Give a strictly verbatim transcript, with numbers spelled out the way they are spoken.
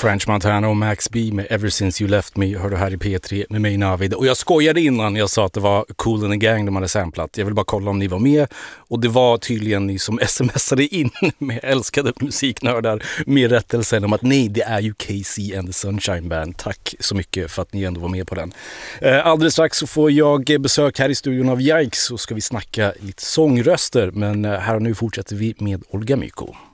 French Montana och Max B med Ever Since You Left Me hör du här i P tre med mig Navid. Och jag skojade innan jag sa att det var Kool and the Gang de hade samplat. Jag vill bara kolla om ni var med. Och det var tydligen ni som smsade in med älskade musiknördar med rättelsen om att nej, det är ju K C and the Sunshine Band. Tack så mycket för att ni ändå var med på den. Alldeles strax så får jag besök här i studion av Yikes, så ska vi snacka lite sångröster. Men här och nu fortsätter vi med Olga Myko.